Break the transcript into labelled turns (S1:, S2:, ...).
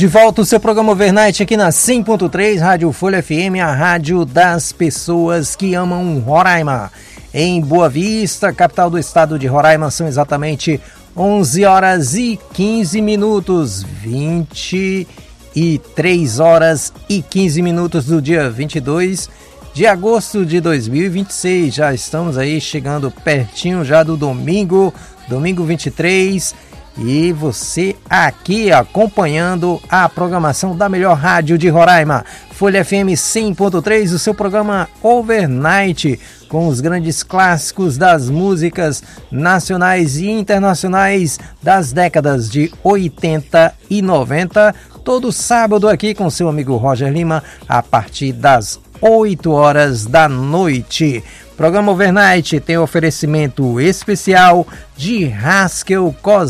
S1: De volta o seu programa Overnight aqui na 100.3, Rádio Folha FM, a rádio das pessoas que amam Roraima. Em Boa Vista, capital do estado de Roraima, são exatamente 11 horas e 15 minutos, 23 horas e 15 minutos do dia 22 de agosto de 2026. Já estamos aí chegando pertinho já do domingo 23. E você aqui acompanhando a programação da melhor rádio de Roraima, Folha FM 100.3, o seu programa Overnight, com os grandes clássicos das músicas nacionais e internacionais das décadas de 80 e 90, todo sábado aqui com seu amigo Roger Lima, a partir das 8 horas da noite. Programa Overnight tem oferecimento especial de Haskell Cosméticos.